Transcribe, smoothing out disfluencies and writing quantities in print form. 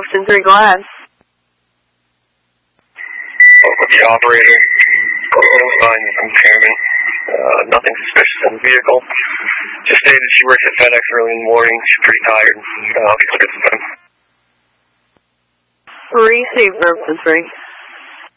10-3, go ahead. With the operator, signs of impairment, nothing suspicious in the vehicle. Just stated she works at FedEx early in the morning. She's pretty tired. I'll get some time. Receive, 10-3.